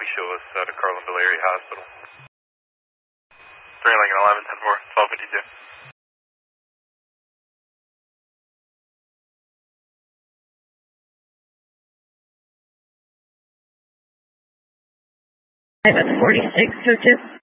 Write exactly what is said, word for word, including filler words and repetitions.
show us out of Carlinville Area Hospital. three Lincoln eleven ten four, twelve fifty-two. I'm at forty-six oh two.